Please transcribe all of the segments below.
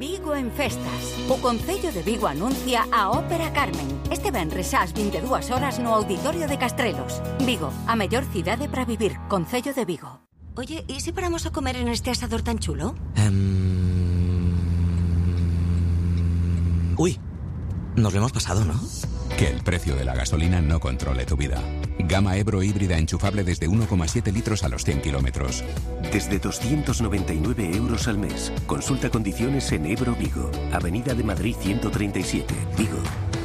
Vigo en festas. O Concello de Vigo anuncia a Ópera Carmen. Este venres ás 22 horas no Auditorio de Castrelos. Vigo, a mellor cidade para vivir. Concello de Vigo. Oye, ¿y si paramos a comer en este asador tan chulo? Uy, nos lo hemos pasado, ¿no? Que el precio de la gasolina no controle tu vida. Gama Ebro híbrida enchufable desde 1,7 litros a los 100 kilómetros. Desde 299 € al mes. Consulta condiciones en Ebro Vigo. Avenida de Madrid 137, Vigo.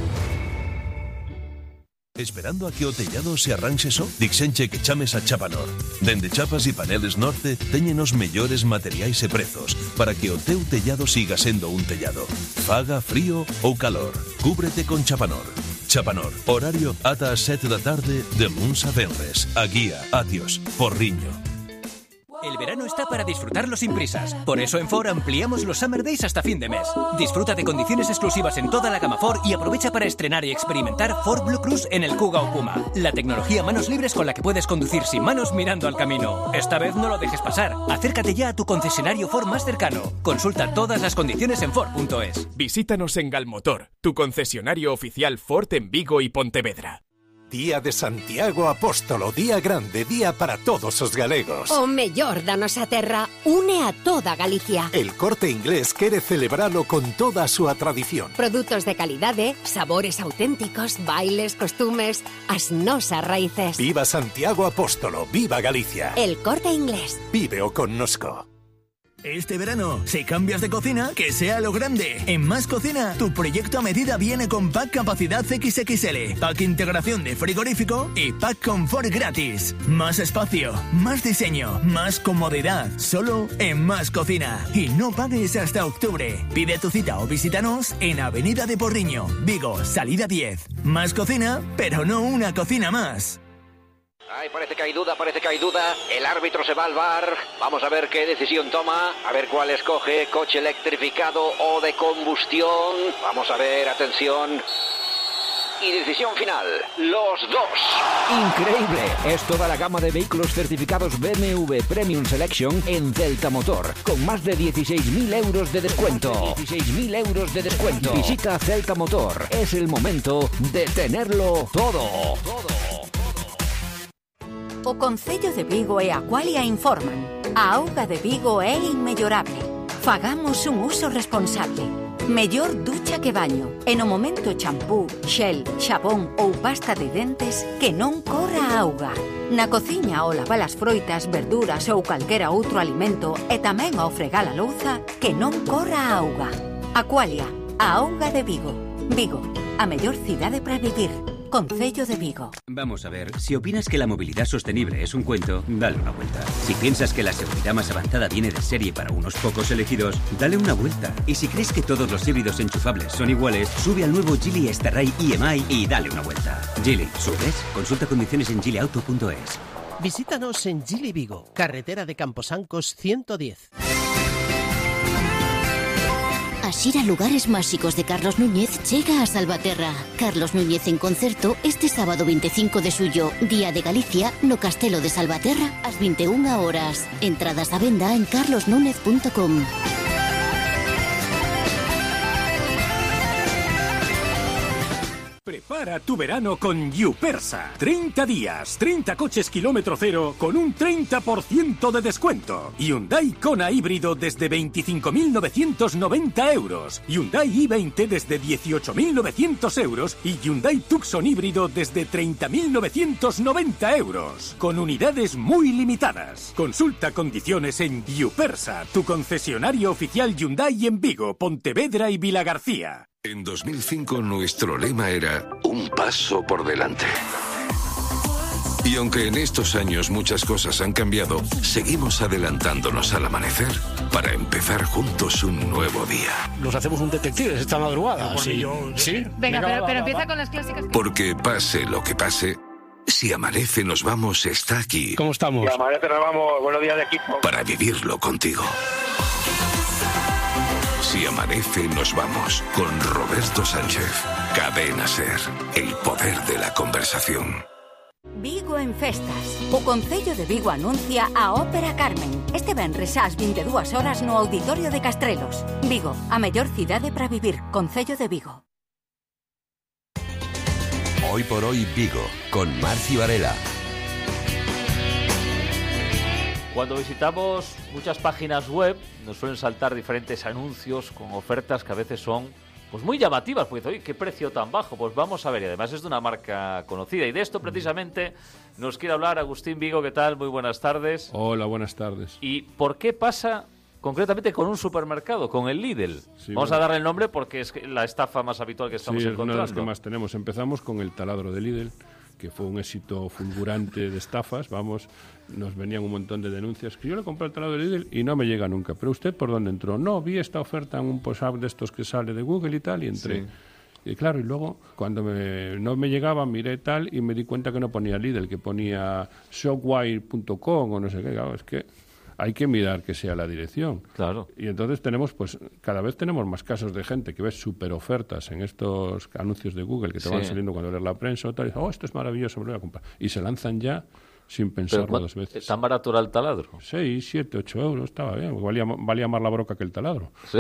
Esperando a que o tellado se arranxe só? Dixenche que chames a Chapanor. Dende chapas e paneles Norte teñen os mellores materiais e prezos para que o teu tellado siga sendo un tellado. Faga frío ou calor. Cúbrete con Chapanor. Chapanor, horario ata as 7 da tarde de luns a venres. A Guía, Atios, Porriño. El verano está para disfrutarlo sin prisas. Por eso en Ford ampliamos los Summer Days hasta fin de mes. Disfruta de condiciones exclusivas en toda la gama Ford y aprovecha para estrenar y experimentar Ford Blue Cruise en el Kuga o Puma. La tecnología manos libres con la que puedes conducir sin manos mirando al camino. Esta vez no lo dejes pasar. Acércate ya a tu concesionario Ford más cercano. Consulta todas las condiciones en Ford.es. Visítanos en Galmotor, tu concesionario oficial Ford en Vigo y Pontevedra. Día de Santiago Apóstolo, día grande, día para todos os galegos. O mellor da nosa terra une a toda Galicia. El Corte Inglés quere celebralo con toda a súa tradición. Produtos de calidade, sabores auténticos, bailes, costumes, as nosas raíces. Viva Santiago Apóstolo, viva Galicia. El Corte Inglés. Víveo connosco. Este verano, si cambias de cocina, que sea lo grande. En Más Cocina, tu proyecto a medida viene con pack capacidad XXL, pack integración de frigorífico y pack confort gratis. Más espacio, más diseño, más comodidad, solo en Más Cocina. Y no pagues hasta octubre. Pide tu cita o visítanos en Avenida de Porriño, Vigo, salida 10. Más Cocina, pero no una cocina más. Ay, parece que hay duda. El árbitro se va al VAR. Vamos a ver qué decisión toma. A ver cuál escoge. Coche electrificado o de combustión. Vamos a ver, atención. Y decisión final. Los dos. Increíble. Es toda la gama de vehículos certificados BMW Premium Selection en Celta Motor. Con más de 16.000 euros de descuento. 16.000 euros de descuento. Visita Celta Motor. Es el momento de tenerlo todo. O Concello de Vigo e Aqualia informan. A auga de Vigo é inmellorable. Fagamos un uso responsable. Mellor ducha que baño. E no momento champú, xel, xabón ou pasta de dentes que non corra a auga. Na cociña ao lavar as froitas, verduras ou calquera outro alimento e tamén ao fregar a louza que non corra a auga. Aqualia, a auga de Vigo. Vigo, a mellor cidade para vivir. Concello de Vigo. Vamos a ver, si opinas que la movilidad sostenible es un cuento, dale una vuelta. Si piensas que la seguridad más avanzada viene de serie para unos pocos elegidos, dale una vuelta. Y si crees que todos los híbridos enchufables son iguales, sube al nuevo Geely Starray EMI y dale una vuelta. Geely, ¿subes? Consulta condiciones en geelyauto.es. Visítanos en Geely Vigo, carretera de Camposancos 110. A xira Lugares Máxicos de Carlos Núñez chega a Salvaterra. Carlos Núñez en concerto este sábado 25 de xullo, Día de Galicia, no Castelo de Salvaterra, ás 21 horas. Entradas á venda en carlosnúñez.com. Prepara tu verano con Yupersa. 30 días, 30 coches kilómetro cero con un 30% de descuento. Hyundai Kona híbrido desde 25.990 euros. Hyundai i20 desde 18.900 euros. Y Hyundai Tucson híbrido desde 30.990 euros. Con unidades muy limitadas. Consulta condiciones en Yupersa, tu concesionario oficial Hyundai en Vigo, Pontevedra y Vilagarcía. En 2005 nuestro lema era un paso por delante. Y aunque en estos años muchas cosas han cambiado, seguimos adelantándonos al amanecer para empezar juntos un nuevo día. Nos hacemos un detective esta madrugada. Sí. ¿Sí? Venga, pero empieza con las clásicas. Porque pase lo que pase, si amanece nos vamos está aquí. ¿Cómo estamos? Si amanece nos vamos. Buenos días de equipo. Para vivirlo contigo. Si amanece, nos vamos con Roberto Sánchez. Cadena SER, el poder de la conversación. Vigo en festas. O Concello de Vigo anuncia a Ópera Carmen. Este venres ás 22 horas no Auditorio de Castrelos. Vigo, a mellor cidade para vivir. Concello de Vigo. Hoy por hoy Vigo, con Marci Varela. Cuando visitamos muchas páginas web nos suelen saltar diferentes anuncios con ofertas que a veces son pues muy llamativas, porque oye, ¿qué precio tan bajo? Pues vamos a ver, y además es de una marca conocida. Y de esto precisamente nos quiere hablar Agustín Vigo. ¿Qué tal? Muy buenas tardes. Hola, buenas tardes. ¿Y por qué pasa concretamente con un supermercado, con el Lidl? Sí, vamos a darle el nombre porque es la estafa más habitual que estamos encontrando. Sí, es una de las que más tenemos. Empezamos con el taladro de Lidl, que fue un éxito fulgurante de estafas. Nos venían un montón de denuncias que yo le compré el taladro de Lidl y no me llega nunca. ¿Pero usted por dónde entró? No, vi esta oferta en un post-up de estos que sale de Google y tal, y entré. Sí. Y claro, y luego cuando no me llegaba, miré tal y me di cuenta que no ponía Lidl, que ponía shopwire.com o no sé qué. Claro, es que hay que mirar que sea la dirección. Claro. Y entonces cada vez tenemos más casos de gente que ve súper ofertas en estos anuncios de Google que te van saliendo cuando lees la prensa o tal, y dice, esto es maravilloso, me lo voy a comprar. Y se lanzan ya sin pensarlo dos veces. ¿Tan barato era el taladro? 6, 7, 8 euros, estaba bien. Valía más la broca que el taladro. Sí.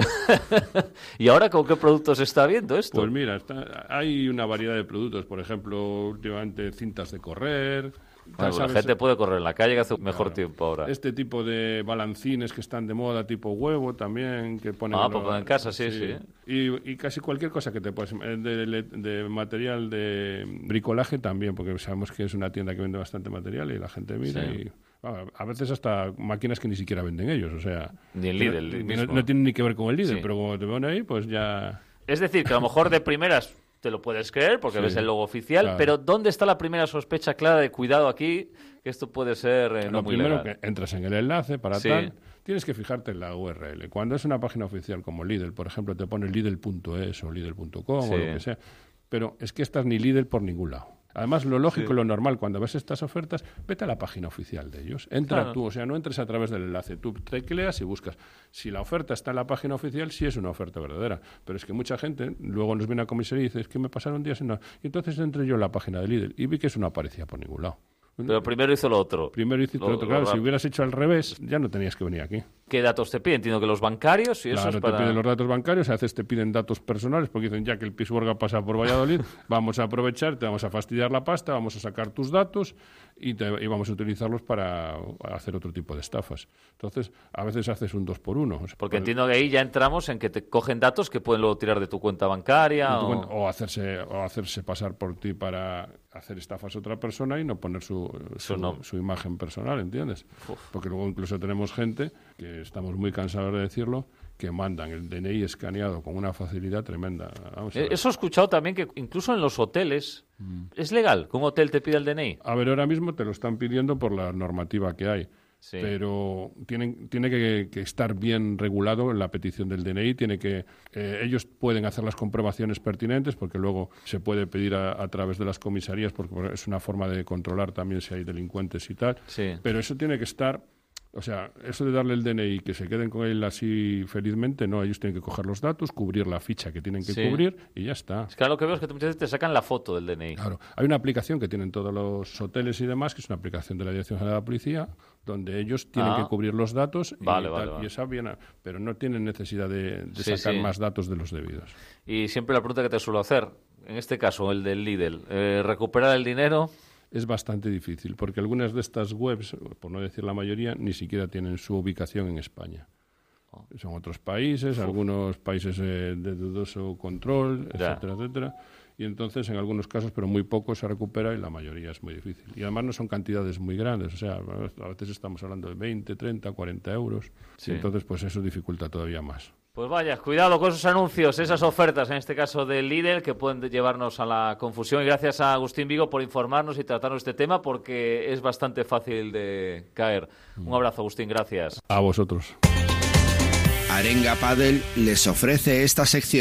¿Y ahora con qué productos está viendo esto? Pues mira, hay una variedad de productos. Por ejemplo, últimamente cintas de correr. Bueno, la gente puede correr en la calle, que hace mejor tiempo ahora. Este tipo de balancines que están de moda, tipo huevo también, que ponen... pues en casa, sí. Y casi cualquier cosa que te puedas... De material de bricolaje también, porque sabemos que es una tienda que vende bastante material y la gente mira y... A veces hasta máquinas que ni siquiera venden ellos, o sea... Ni el Lidl no tienen ni que ver con el Lidl, pero como te ven ahí, pues ya... Es decir, que a lo mejor de primeras... te lo puedes creer porque ves el logo oficial, claro. Pero ¿dónde está la primera sospecha clara de cuidado aquí? Que esto puede ser no muy legal. Lo primero que entras en el enlace para tal, tienes que fijarte en la URL. Cuando es una página oficial como Lidl, por ejemplo, te pone lidl.es o lidl.com o lo que sea, pero es que estás ni Lidl por ningún lado. Además, lo lógico y lo normal, cuando ves estas ofertas, vete a la página oficial de ellos. Entra tú, o sea, no entres a través del enlace. Tú tecleas y buscas. Si la oferta está en la página oficial, sí es una oferta verdadera. Pero es que mucha gente luego nos viene a comisaría y dice, es que me pasaron días en... Y entonces entré yo en la página de Lidl y vi que eso no aparecía por ningún lado. Pero primero hizo lo otro. Claro, si hubieras hecho al revés, ya no tenías que venir aquí. ¿Qué datos te piden? Entiendo que los bancarios y eso es para... te piden los datos bancarios, a veces te piden datos personales, porque dicen, ya que el Pisuerga pasa por Valladolid, vamos a aprovechar, te vamos a fastidiar la pasta, vamos a sacar tus datos y vamos a utilizarlos para hacer otro tipo de estafas. Entonces, a veces haces un 2x1. O sea, porque entiendo que ahí ya entramos en que te cogen datos que pueden luego tirar de tu cuenta bancaria. O hacerse pasar por ti para hacer estafas a otra persona y no poner su imagen personal, ¿entiendes? Porque luego incluso tenemos gente, que estamos muy cansados de decirlo, que mandan el DNI escaneado con una facilidad tremenda. Eso he escuchado también, que incluso en los hoteles es legal que un hotel te pida el DNI. A ver, ahora mismo te lo están pidiendo por la normativa que hay. Sí. Pero tiene que estar bien regulado en la petición del DNI. Ellos pueden hacer las comprobaciones pertinentes, porque luego se puede pedir a través de las comisarías, porque es una forma de controlar también si hay delincuentes y tal. Sí. Pero eso tiene que estar... O sea, eso de darle el DNI, que se queden con él así felizmente, no, ellos tienen que coger los datos, cubrir la ficha que tienen que cubrir y ya está. Es que lo que veo es que muchas veces te sacan la foto del DNI. Claro, hay una aplicación que tienen todos los hoteles y demás, que es una aplicación de la Dirección General de la Policía, donde ellos tienen que cubrir los datos y esa viene, pero no tienen necesidad de sacar más datos de los debidos. Y siempre la pregunta que te suelo hacer, en este caso el del Lidl, ¿recuperar el dinero? Es bastante difícil, porque algunas de estas webs, por no decir la mayoría, ni siquiera tienen su ubicación en España. Son otros países, algunos países de dudoso control, etcétera, etcétera. Y entonces, en algunos casos, pero muy poco, se recupera y la mayoría es muy difícil. Y además no son cantidades muy grandes, o sea, a veces estamos hablando de 20, 30, 40 euros. Sí. Y entonces, pues eso dificulta todavía más. Pues vaya, cuidado con esos anuncios, esas ofertas, en este caso del Lidl, que pueden llevarnos a la confusión. Y gracias a Agustín Vigo por informarnos y tratarnos este tema, porque es bastante fácil de caer. Un abrazo, Agustín, gracias. A vosotros. Arenga Padel les ofrece esta sección.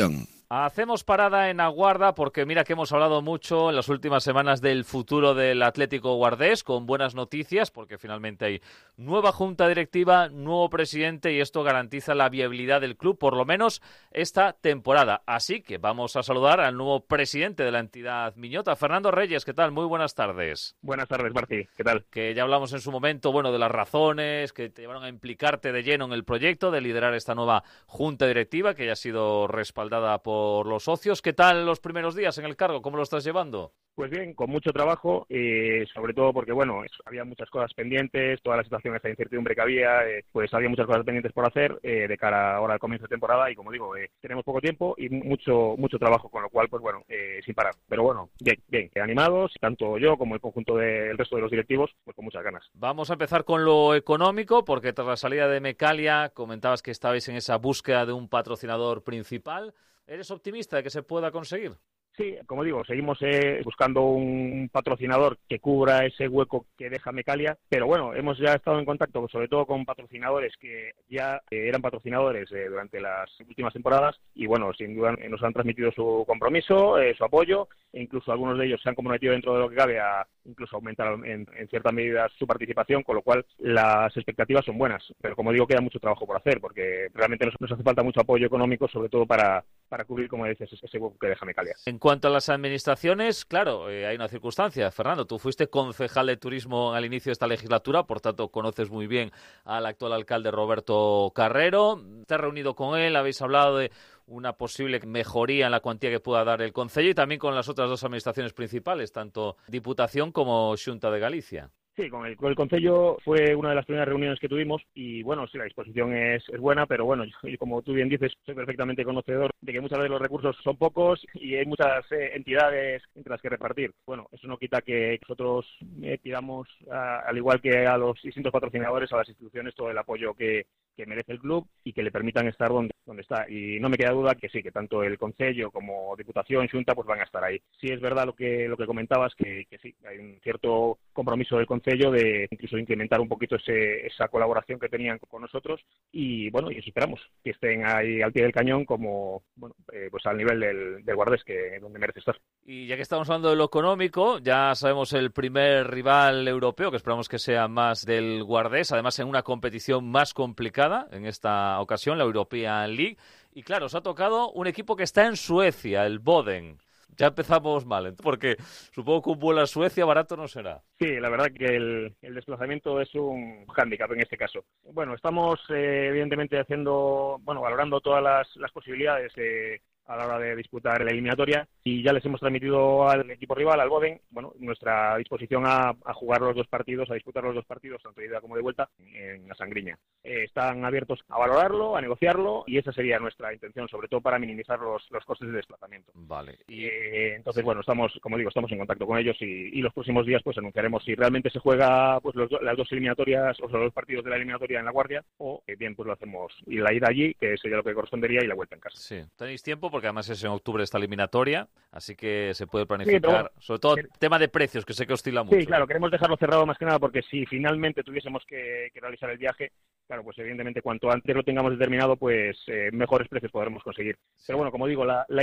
Hacemos parada en Aguarda porque mira que hemos hablado mucho en las últimas semanas del futuro del Atlético Guardés, con buenas noticias porque finalmente hay nueva junta directiva, nuevo presidente y esto garantiza la viabilidad del club, por lo menos esta temporada. Así que vamos a saludar al nuevo presidente de la entidad miñota, Fernando Reyes. ¿Qué tal? Muy buenas tardes. Buenas tardes, Martí. ¿Qué tal? Que ya hablamos en su momento, bueno, de las razones que te llevaron a implicarte de lleno en el proyecto, de liderar esta nueva junta directiva que ya ha sido respaldada por los socios. ¿Qué tal los primeros días en el cargo? ¿Cómo lo estás llevando? Pues bien, con mucho trabajo, sobre todo porque, bueno, había muchas cosas pendientes, toda la situación, esta incertidumbre que había, pues había muchas cosas pendientes por hacer de cara ahora al comienzo de temporada y, como digo, tenemos poco tiempo y mucho trabajo, con lo cual, pues bueno, sin parar. Pero bueno, bien, animados, tanto yo como el conjunto del resto de los directivos, pues con muchas ganas. Vamos a empezar con lo económico, porque tras la salida de Mecalia comentabas que estabais en esa búsqueda de un patrocinador principal. ¿Eres optimista de que se pueda conseguir? Sí, como digo, seguimos buscando un patrocinador que cubra ese hueco que deja Mecalia, pero bueno, hemos ya estado en contacto sobre todo con patrocinadores que ya eran patrocinadores durante las últimas temporadas y bueno, sin duda nos han transmitido su compromiso, su apoyo e incluso algunos de ellos se han comprometido dentro de lo que cabe a incluso aumentar en cierta medida su participación, con lo cual las expectativas son buenas, pero como digo, queda mucho trabajo por hacer porque realmente nos hace falta mucho apoyo económico, sobre todo para cubrir, como dices, ese hueco que deja Mecalia. En cuanto a las administraciones, claro, hay una circunstancia. Fernando, tú fuiste concejal de turismo al inicio de esta legislatura, por tanto conoces muy bien al actual alcalde Roberto Carrero. Te has reunido con él, habéis hablado de una posible mejoría en la cuantía que pueda dar el concello y también con las otras dos administraciones principales, tanto Diputación como Xunta de Galicia. Sí, con el Concello fue una de las primeras reuniones que tuvimos y bueno, sí, la disposición es buena, pero bueno, yo, como tú bien dices, soy perfectamente conocedor de que muchas veces los recursos son pocos y hay muchas entidades entre las que repartir. Bueno, eso no quita que nosotros pidamos, al igual que a los distintos patrocinadores, a las instituciones, todo el apoyo que merece el club y que le permitan estar donde está. Y no me queda duda que sí, que tanto el Concello como Diputación, Xunta, pues van a estar ahí. Sí es verdad lo que comentabas, que sí, hay un cierto compromiso del Concello de incluso incrementar un poquito esa colaboración que tenían con nosotros y bueno, y eso esperamos, que estén ahí al pie del cañón como, bueno, pues al nivel del Guardés, que es donde merece estar. Y ya que estamos hablando de lo económico, ya sabemos el primer rival europeo, que esperamos que sea más del Guardés, además en una competición más complicada en esta ocasión, la European League. Y claro, os ha tocado un equipo que está en Suecia, el Boden. Ya empezamos mal, porque supongo que un vuelo a Suecia barato no será. Sí, la verdad que el desplazamiento es un hándicap en este caso. Bueno, estamos evidentemente valorando todas las posibilidades a la hora de disputar la eliminatoria y ya les hemos transmitido al equipo rival, al Boden, bueno, nuestra disposición a jugar los dos partidos, a disputar los dos partidos, tanto de ida como de vuelta, en la Sangriña. Están abiertos a valorarlo, a negociarlo y esa sería nuestra intención, sobre todo para minimizar los costes de desplazamiento. Vale. Entonces, bueno, estamos en contacto con ellos y los próximos días pues anunciaremos si realmente se juega pues las dos eliminatorias, o sea, los partidos de la eliminatoria en La Guardia o bien pues lo hacemos y la ida allí, que sería lo que correspondería, y la vuelta en casa. Sí, tenéis tiempo porque además es en octubre esta eliminatoria, así que se puede planificar, sobre todo el tema de precios, que sé que oscila mucho. Sí, claro, queremos dejarlo cerrado más que nada porque si finalmente tuviésemos que realizar el viaje, claro, pues evidentemente cuanto antes lo tengamos determinado, pues mejores precios podremos conseguir. Sí. Pero bueno, como digo,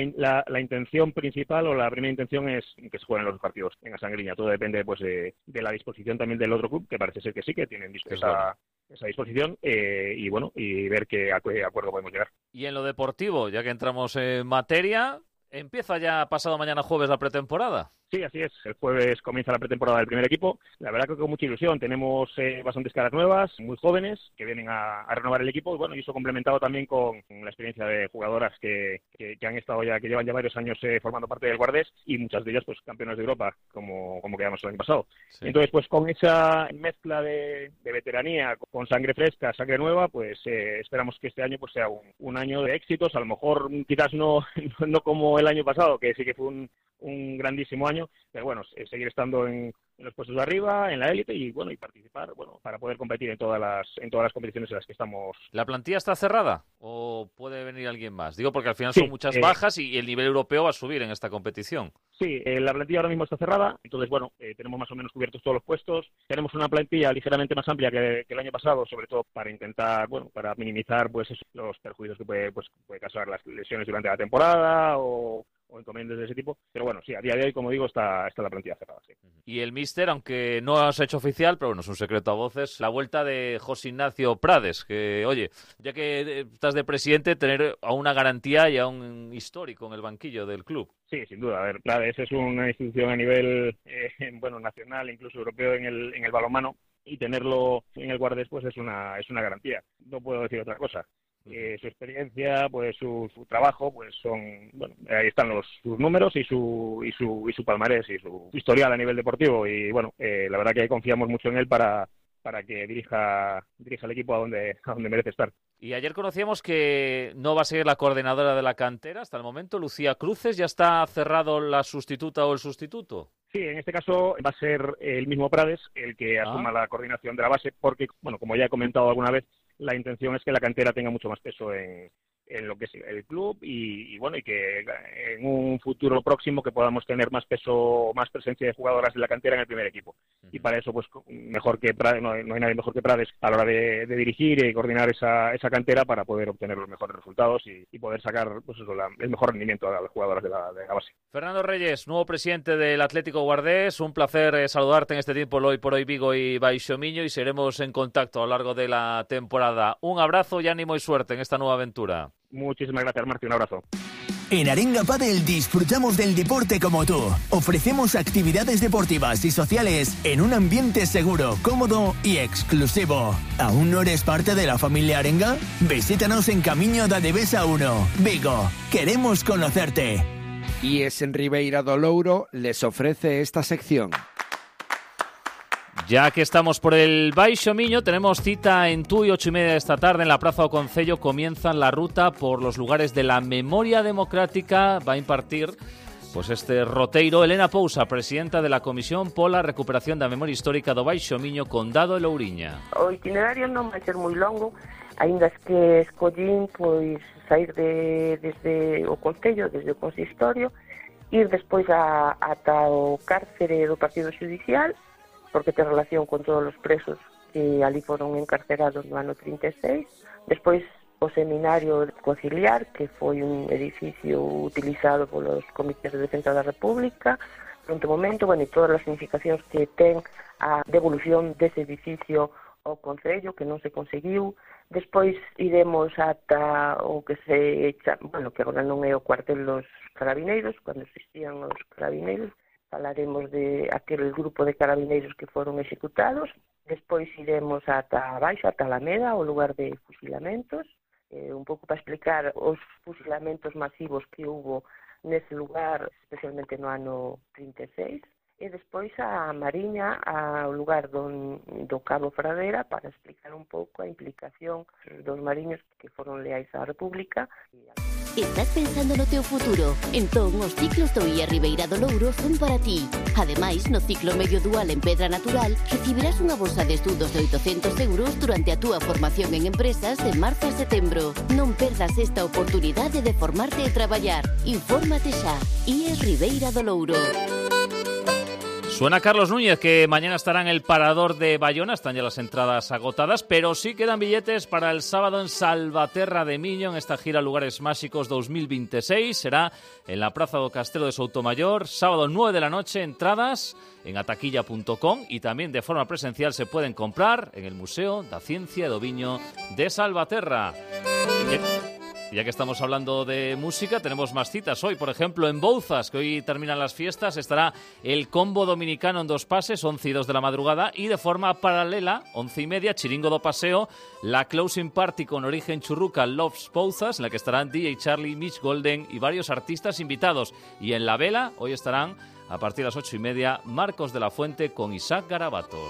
la intención principal o la primera intención es que se jueguen los partidos en la Sangriña. Todo depende pues de la disposición también del otro club, que parece ser que sí, que tienen esa disposición y bueno, y ver qué acuerdo podemos llegar. Y en lo deportivo, ya que entramos en materia, ¿empieza ya pasado mañana jueves la pretemporada? Sí, así es. El jueves comienza la pretemporada del primer equipo. La verdad que con mucha ilusión. Tenemos bastantes caras nuevas, muy jóvenes, que vienen a renovar el equipo. Bueno, y eso complementado también con la experiencia de jugadoras que han estado ya, que llevan ya varios años formando parte del Guardés y muchas de ellas pues campeonas de Europa, como quedamos el año pasado. Sí. Entonces, pues con esa mezcla de veteranía, con sangre fresca, sangre nueva, pues esperamos que este año pues sea un año de éxitos. A lo mejor quizás no como el año pasado, que sí que fue un grandísimo año, pero bueno, seguir estando en los puestos de arriba, en la élite y bueno, y participar, bueno, para poder competir en todas las competiciones en las que estamos. ¿La plantilla está cerrada o o puede venir alguien más? Digo porque al final son muchas bajas y el nivel europeo va a subir en esta competición. Sí, la plantilla ahora mismo está cerrada, entonces, bueno, tenemos más o menos cubiertos todos los puestos. Tenemos una plantilla ligeramente más amplia que el año pasado, sobre todo para intentar, bueno, para minimizar pues los perjuicios que puede causar las lesiones durante la temporada o inconvenientes de ese tipo. Pero bueno, sí, a día de hoy, como digo, está la plantilla cerrada, sí. Y el míster, aunque no has hecho oficial, pero bueno, es un secreto a voces, la vuelta de José Ignacio Prades, que, oye, ya que estás de presidente, tener a una garantía y a un histórico en el banquillo del club. Sí, sin duda. A ver, Prades es una institución a nivel nacional, incluso europeo en el balonmano, y tenerlo en el Guardés pues es una garantía. No puedo decir otra cosa. Su experiencia, pues su trabajo, pues son, bueno, ahí están sus números y su palmarés y su historial a nivel deportivo, y bueno, la verdad que confiamos mucho en él para que dirija el equipo a donde merece estar. Y ayer conocíamos que no va a ser la coordinadora de la cantera hasta el momento, Lucía Cruces. ¿Ya está cerrado la sustituta o el sustituto? Sí, en este caso va a ser el mismo Prades el que asuma la coordinación de la base, porque, bueno, como ya he comentado alguna vez, la intención es que la cantera tenga mucho más peso en lo que es el club y bueno, y que en un futuro próximo que podamos tener más peso, más presencia de jugadoras de la cantera en el primer equipo. Y para eso, pues mejor que Prades, no hay nadie mejor que Prades a la hora de dirigir y coordinar esa cantera para poder obtener los mejores resultados y poder sacar pues eso, el mejor rendimiento a las jugadoras de la base. Fernando Reyes, nuevo presidente del Atlético Guardés, un placer saludarte en este tiempo Hoy por Hoy Vigo y Baixo Miño, y seremos en contacto a lo largo de la temporada. Un abrazo y ánimo y suerte en esta nueva aventura. Muchísimas gracias, Martín. Un abrazo. En Arenga Padel disfrutamos del deporte como tú. Ofrecemos actividades deportivas y sociales en un ambiente seguro, cómodo y exclusivo. ¿Aún no eres parte de la familia Arenga? Visítanos en Camiño da Devesa 1, Vigo. Queremos conocerte. IES en Ribeira do Louro les ofrece esta sección. Ya que estamos por el Baixo Miño, tenemos cita en Tui, 8:30 de esta tarde, en la Plaza do Concello. Comienzan la ruta por los lugares de la memoria democrática. Va a impartir pues este roteiro Elena Pousa, presidenta de la Comisión pola Recuperación da Memoria Histórica do Baixo Miño, Condado de Louriña. O itinerario non vai ser moi longo, aínda que escollín pois sair desde o Concello, desde o Consistorio, ir despois ata o cárcere do Partido Xudicial, porque ten relación con todos os presos que ali foron encarcerados no ano 36. Despois o seminario conciliar, que foi un edificio utilizado polos comités de defensa da República durante o momento, bueno, e todas as significacións que ten a devolución dese edificio ao Concello, que non se conseguiu. Despois iremos ata o que que agora non é o cuartel dos carabineiros, cando existían os carabineiros. Falaremos de aquel grupo de carabineiros que foron executados. Despois iremos ata abaixo, ata Alameda, o lugar de fusilamentos, un pouco para explicar os fusilamentos masivos que hubo nese lugar, especialmente no ano 36. E despois a Mariña, ao lugar do Cabo Fradera, para explicar un pouco a implicación dos mariños que foron leais á República. ¿Estás pensando no teu futuro? Entón, os ciclos do IA Ribeira do Louro son para ti. Ademais, no ciclo medio dual en Pedra Natural, recibirás unha bolsa de estudos de 800 euros durante a túa formación en empresas de marzo a setembro. Non perdas esta oportunidade de formarte e traballar. Infórmate xa. IA Ribeira do Louro. Suena Carlos Núñez, que mañana estará en el Parador de Bayona. Están ya las entradas agotadas, pero sí quedan billetes para el sábado en Salvaterra de Miño, en esta gira Lugares Máxicos 2026. Será en la Praza do Castelo de Soutomayor, sábado 9 de la noche. Entradas en ataquilla.com y también de forma presencial se pueden comprar en el Museo da Ciencia do Viño de Salvaterra. Ya que estamos hablando de música, tenemos más citas hoy. Por ejemplo, en Bouzas, que hoy terminan las fiestas, estará el Combo Dominicano en 2 pases, 11 y 2 de la madrugada, y de forma paralela, 11:30, Chiringo do Paseo, la Closing Party con Origen Churruca, Loves Bouzas, en la que estarán DJ Charlie, Mitch Golden y varios artistas invitados. Y en la vela, hoy estarán, a partir de las 8:30, Marcos de la Fuente con Isaac Garabatos.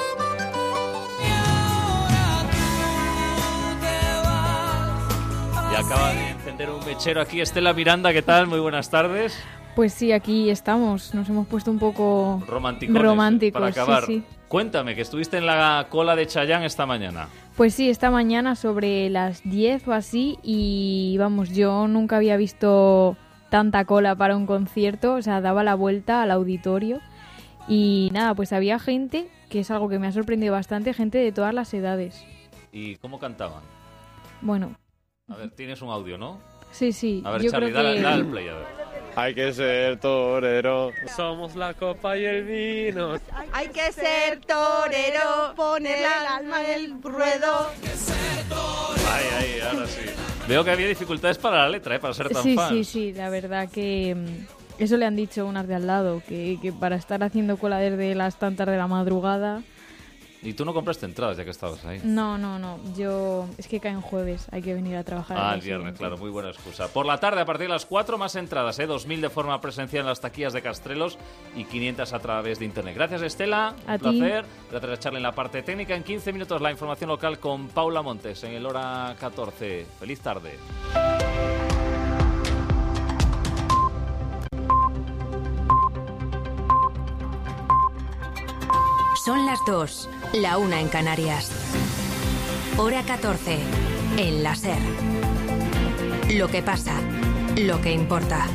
Acaba de encender un mechero aquí Estela Miranda, ¿qué tal? Muy buenas tardes. Pues sí, aquí estamos, nos hemos puesto un poco románticos para acabar. Sí. Cuéntame, que estuviste en la cola de Chayanne esta mañana. Pues sí, esta mañana sobre las 10 o así, y vamos, yo nunca había visto tanta cola para un concierto, o sea, daba la vuelta al auditorio y nada, pues había gente, que es algo que me ha sorprendido bastante, gente de todas las edades. ¿Y cómo cantaban? Bueno. A ver, tienes un audio, ¿no? Sí, sí. A ver, yo Charlie, creo que... dale al play, a ver. Hay que ser torero, somos la copa y el vino. Hay que ser torero, poner el alma en el ruedo. Ay, ahora sí. Veo que había dificultades para la letra, para ser tan fans. Sí, la verdad que eso le han dicho unas de al lado, que para estar haciendo cola desde las tantas de la madrugada... ¿Y tú no compraste entradas ya que estabas ahí? No. Yo... Es que cae en jueves. Hay que venir a trabajar. El viernes, claro. Muy buena excusa. Por la tarde, a partir de las 4, más entradas, 2.000 de forma presencial en las taquillas de Castrelos y 500 a través de internet. Gracias, Estela. Un placer. Gracias a Charlie en la parte técnica. En 15 minutos la información local con Paula Montes en el hora 14. Feliz tarde. Son las 2, la 1 en Canarias. Hora 14, en la SER. Lo que pasa, lo que importa.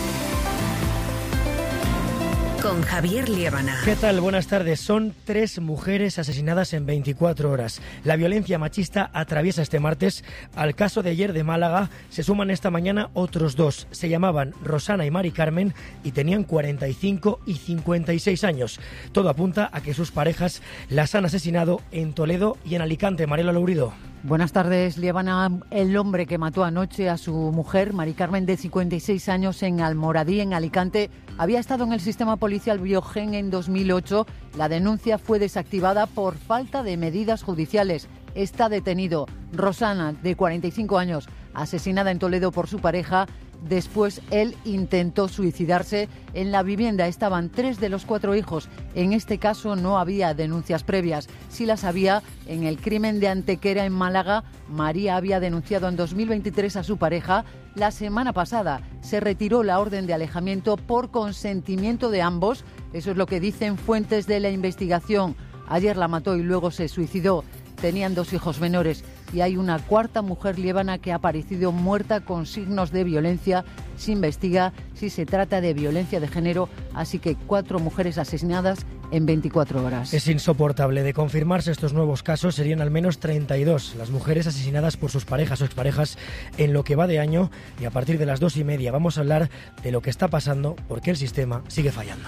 Con Javier Liébana. ¿Qué tal? Buenas tardes. Son 3 mujeres asesinadas en 24 horas. La violencia machista atraviesa este martes. Al caso de ayer de Málaga se suman esta mañana otros 2. Se llamaban Rosana y Mari Carmen y tenían 45 y 56 años. Todo apunta a que sus parejas las han asesinado en Toledo y en Alicante. Mariela Lourido. Buenas tardes, Liébana. El hombre que mató anoche a su mujer, Mari Carmen, de 56 años, en Almoradí, en Alicante, había estado en el sistema policial Biogen en 2008. La denuncia fue desactivada por falta de medidas judiciales. Está detenido. Rosana, de 45 años, asesinada en Toledo por su pareja. Después él intentó suicidarse. En la vivienda estaban 3 de los 4 hijos. En este caso no había denuncias previas. Sí las había en el crimen de Antequera en Málaga. María había denunciado en 2023 a su pareja. La semana pasada se retiró la orden de alejamiento por consentimiento de ambos. Eso es lo que dicen fuentes de la investigación. Ayer la mató y luego se suicidó. Tenían 2 hijos menores y hay una 4ª mujer liébana que ha aparecido muerta con signos de violencia. Se investiga si se trata de violencia de género, así que 4 mujeres asesinadas en 24 horas. Es insoportable. De confirmarse estos nuevos casos, serían al menos 32 las mujeres asesinadas por sus parejas o exparejas en lo que va de año, y a partir de las 2:30 vamos a hablar de lo que está pasando porque el sistema sigue fallando.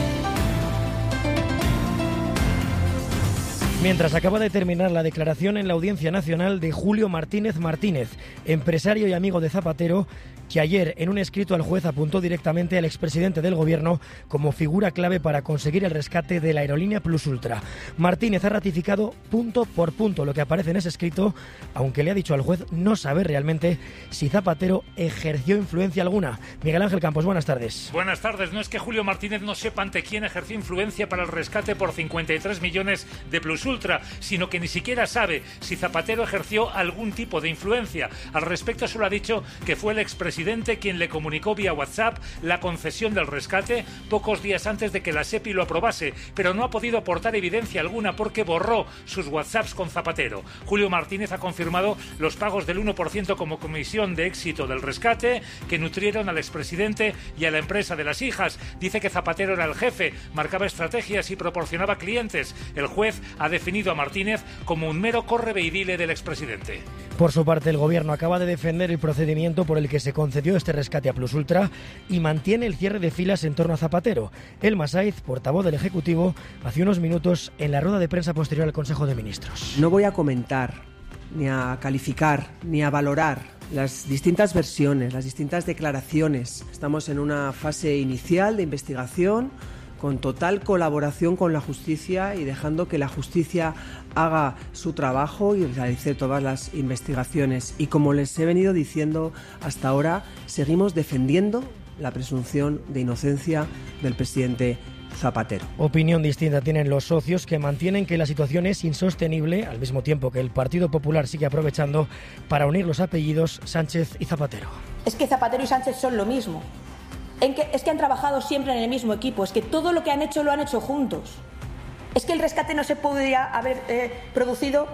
Mientras acaba de terminar la declaración en la Audiencia Nacional de Julio Martínez Martínez, empresario y amigo de Zapatero, que ayer en un escrito al juez apuntó directamente al expresidente del Gobierno como figura clave para conseguir el rescate de la aerolínea Plus Ultra. Martínez ha ratificado punto por punto lo que aparece en ese escrito, aunque le ha dicho al juez no saber realmente si Zapatero ejerció influencia alguna. Miguel Ángel Campos, buenas tardes. Buenas tardes. No es que Julio Martínez no sepa ante quién ejerció influencia para el rescate por 53 millones de Plus Ultra, sino que ni siquiera sabe si Zapatero ejerció algún tipo de influencia. Al respecto solo ha dicho que fue el expresidente quien le comunicó vía WhatsApp la concesión del rescate pocos días antes de que la SEPI lo aprobase, pero no ha podido aportar evidencia alguna porque borró sus WhatsApps con Zapatero. Julio Martínez ha confirmado los pagos del 1% como comisión de éxito del rescate que nutrieron al expresidente y a la empresa de las hijas. Dice que Zapatero era el jefe, marcaba estrategias y proporcionaba clientes. El juez ha definido a Martínez como un mero correveidile del expresidente. Por su parte, el Gobierno acaba de defender el procedimiento por el que se concedió este rescate a Plus Ultra y mantiene el cierre de filas en torno a Zapatero. Elma Saiz, portavoz del Ejecutivo, hace unos minutos en la rueda de prensa posterior al Consejo de Ministros. No voy a comentar, ni a calificar, ni a valorar las distintas versiones, las distintas declaraciones. Estamos en una fase inicial de investigación, con total colaboración con la justicia y dejando que la justicia haga su trabajo y realice todas las investigaciones. Y como les he venido diciendo hasta ahora, seguimos defendiendo la presunción de inocencia del presidente Zapatero. Opinión distinta tienen los socios, que mantienen que la situación es insostenible, al mismo tiempo que el Partido Popular sigue aprovechando para unir los apellidos Sánchez y Zapatero. Es que Zapatero y Sánchez son lo mismo. Es que han trabajado siempre en el mismo equipo, es que todo lo que han hecho lo han hecho juntos. Es que el rescate no se podría haber producido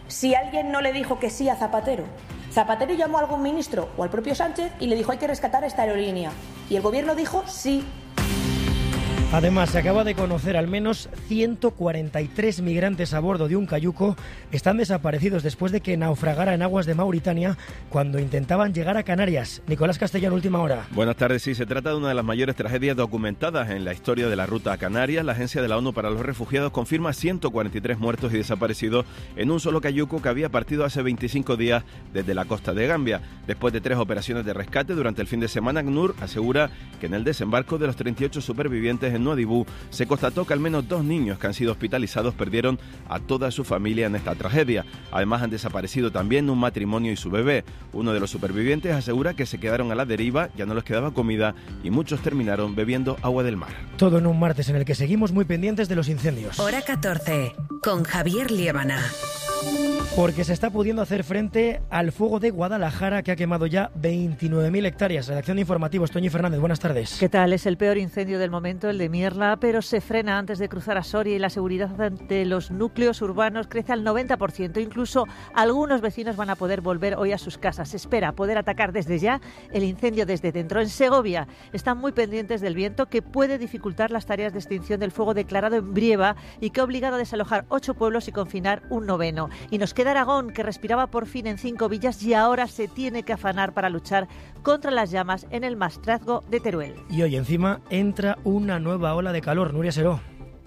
si alguien no le dijo que sí a Zapatero. Zapatero llamó a algún ministro o al propio Sánchez y le dijo hay que rescatar esta aerolínea. Y el gobierno dijo sí. Además, se acaba de conocer al menos 143 migrantes a bordo de un cayuco están desaparecidos después de que naufragara en aguas de Mauritania cuando intentaban llegar a Canarias. Nicolás Castellano, última hora. Buenas tardes. Sí, se trata de una de las mayores tragedias documentadas en la historia de la ruta a Canarias. La Agencia de la ONU para los Refugiados confirma 143 muertos y desaparecidos en un solo cayuco que había partido hace 25 días desde la costa de Gambia. Después de 3 operaciones de rescate durante el fin de semana, ACNUR asegura que en el desembarco de los 38 supervivientes en Nuadhibou se constató que al menos 2 niños que han sido hospitalizados perdieron a toda su familia en esta tragedia. Además, han desaparecido también un matrimonio y su bebé. Uno de los supervivientes asegura que se quedaron a la deriva, ya no les quedaba comida y muchos terminaron bebiendo agua del mar. Todo en un martes en el que seguimos muy pendientes de los incendios. Hora 14, con Javier Liébana. Porque se está pudiendo hacer frente al fuego de Guadalajara, que ha quemado ya 29.000 hectáreas. Redacción de Informativos, Toñi Fernández, buenas tardes. ¿Qué tal? Es el peor incendio del momento, el de Mierla, pero se frena antes de cruzar a Soria y la seguridad ante los núcleos urbanos crece al 90%. Incluso algunos vecinos van a poder volver hoy a sus casas. Se espera poder atacar desde ya el incendio desde dentro. En Segovia están muy pendientes del viento que puede dificultar las tareas de extinción del fuego declarado en Brieva y que ha obligado a desalojar 8 pueblos y confinar un 9º. Y nos queda Aragón, que respiraba por fin en 5 villas y ahora se tiene que afanar para luchar contra las llamas en el Maestrazgo de Teruel. Y hoy encima entra una nueva ola de calor. Nuria Seró.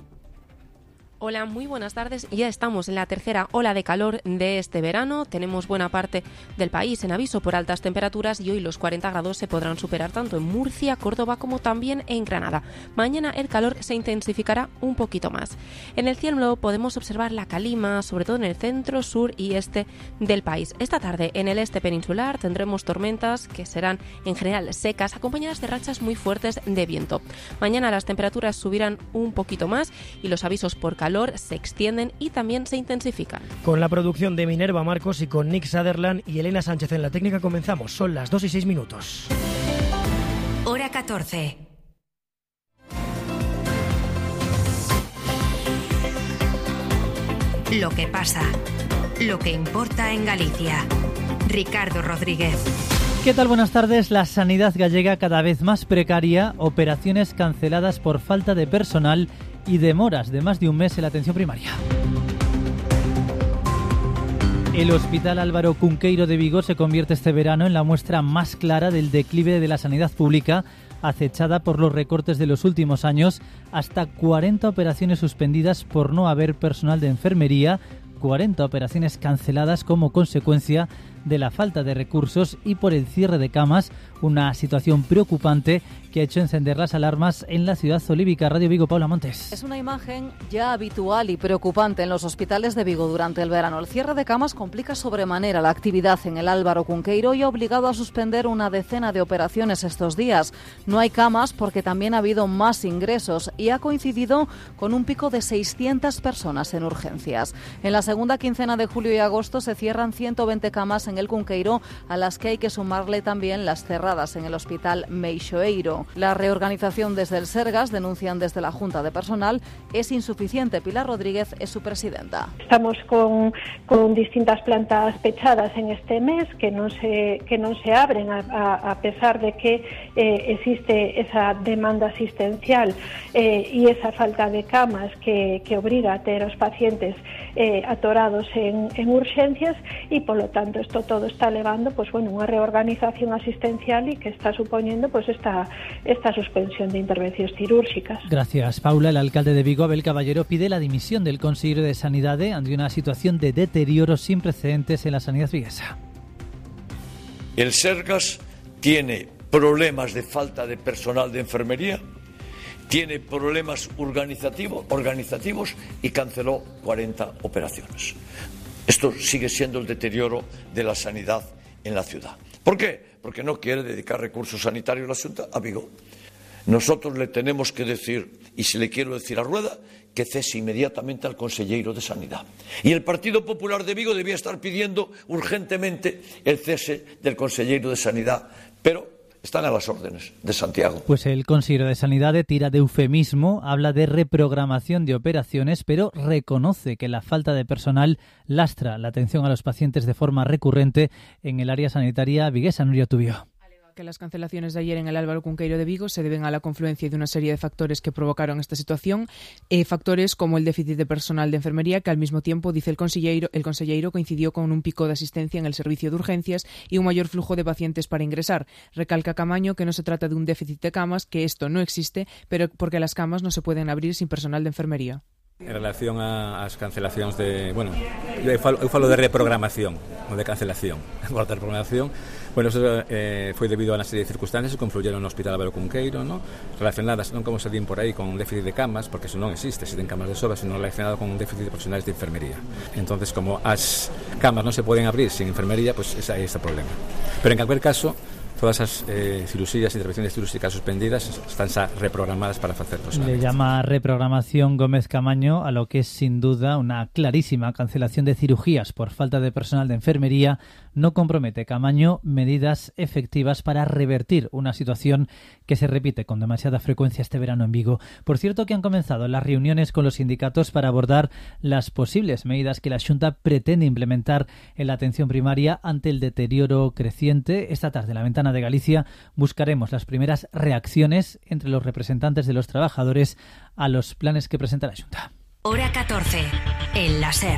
Hola, muy buenas tardes. Ya estamos en la tercera ola de calor de este verano. Tenemos buena parte del país en aviso por altas temperaturas y hoy los 40 grados se podrán superar tanto en Murcia, Córdoba como también en Granada. Mañana el calor se intensificará un poquito más. En el cielo podemos observar la calima, sobre todo en el centro, sur y este del país. Esta tarde en el este peninsular tendremos tormentas que serán en general secas, acompañadas de rachas muy fuertes de viento. Mañana las temperaturas subirán un poquito más y los avisos por calor se extienden y también se intensifican. Con la producción de Minerva Marcos y con Nick Sutherland y Elena Sánchez en la técnica comenzamos. Son las 2:06. Hora 14. Lo que pasa, lo que importa en Galicia. Ricardo Rodríguez. ¿Qué tal? Buenas tardes. La sanidad gallega cada vez más precaria, operaciones canceladas por falta de personal y demoras de más de un mes en la atención primaria. El Hospital Álvaro Cunqueiro de Vigo se convierte este verano en la muestra más clara del declive de la sanidad pública, acechada por los recortes de los últimos años, hasta 40 operaciones suspendidas por no haber personal de enfermería, 40 operaciones canceladas como consecuencia de la falta de recursos y por el cierre de camas, una situación preocupante que ha hecho encender las alarmas en la ciudad olívica. Radio Vigo, Paula Montes. Es una imagen ya habitual y preocupante en los hospitales de Vigo durante el verano. El cierre de camas complica sobremanera la actividad en el Álvaro Cunqueiro y ha obligado a suspender una decena de operaciones estos días. No hay camas porque también ha habido más ingresos y ha coincidido con un pico de 600 personas en urgencias. En la segunda quincena de julio y agosto se cierran 120 camas en el Cunqueiro, a las que hay que sumarle también las cerradas en el Hospital Meixoeiro. La reorganización desde el Sergas, denuncian desde la Junta de Personal, es insuficiente. Pilar Rodríguez es su presidenta. Estamos con distintas plantas pechadas en este mes que no se abren a pesar de que existe esa demanda asistencial y esa falta de camas que obliga a tener a los pacientes atorados en urgencias, y por lo tanto esto todo está elevando una reorganización asistencial y que está suponiendo esta suspensión de intervenciones quirúrgicas. Gracias, Paula. El alcalde de Vigo, Abel Caballero, pide la dimisión del consejero de Sanidade ante una situación de deterioro sin precedentes en la sanidad viguesa. El Sergas tiene problemas de falta de personal de enfermería, tiene problemas organizativos y canceló 40 operaciones. Esto sigue siendo el deterioro de la sanidad en la ciudad. ¿Por qué? Porque no quiere dedicar recursos sanitarios la Xunta a Vigo. Nosotros le tenemos que decir, y si le quiero decir a Rueda, que cese inmediatamente al conselleiro de Sanidad. Y el Partido Popular de Vigo debía estar pidiendo urgentemente el cese del conselleiro de Sanidad, pero están a las órdenes de Santiago. Pues el consejero de Sanidad tira de eufemismo, habla de reprogramación de operaciones, pero reconoce que la falta de personal lastra la atención a los pacientes de forma recurrente en el área sanitaria viguesa. Nuria Tubio. Que las cancelaciones de ayer en el Álvaro Cunqueiro de Vigo se deben a la confluencia de una serie de factores que provocaron esta situación, factores como el déficit de personal de enfermería, que al mismo tiempo, dice el conselleiro, coincidió con un pico de asistencia en el servicio de urgencias y un mayor flujo de pacientes para ingresar. Recalca Camaño que no se trata de un déficit de camas, que esto no existe, pero porque las camas no se pueden abrir sin personal de enfermería. En relación ás cancelacións de... Bueno, eu falo de reprogramación, non de cancelación. Por de reprogramación, bueno, eso foi debido a unha serie de circunstancias que confluyeron no Hospital Álvaro Cunqueiro, ¿no? Relacionadas non como se din por aí con un déficit de camas, porque eso non existe, existen camas de sobra, sino relacionado con un déficit de profesionales de enfermería. Entonces, como as camas non se poden abrir sin enfermería, pues ese é ese problema. Pero en cualquier caso, todas esas cirugías, intervenciones quirúrgicas suspendidas están reprogramadas para hacer personal. Le llama reprogramación Gómez Camaño a lo que es sin duda una clarísima cancelación de cirugías por falta de personal de enfermería. No compromete Camaño medidas efectivas para revertir una situación que se repite con demasiada frecuencia este verano en Vigo. Por cierto, que han comenzado las reuniones con los sindicatos para abordar las posibles medidas que la Xunta pretende implementar en la atención primaria ante el deterioro creciente. Esta tarde, en la Ventana de Galicia, buscaremos las primeras reacciones entre los representantes de los trabajadores a los planes que presenta la Xunta. Hora 14, en la SER.